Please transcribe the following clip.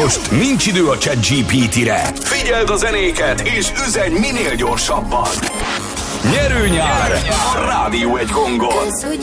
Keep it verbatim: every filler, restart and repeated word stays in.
Most nincs idő a ChatGPT-re. Figyeld a zenéket, és üzenj minél gyorsabban. Nyerő nyár a Rádió egy gongon.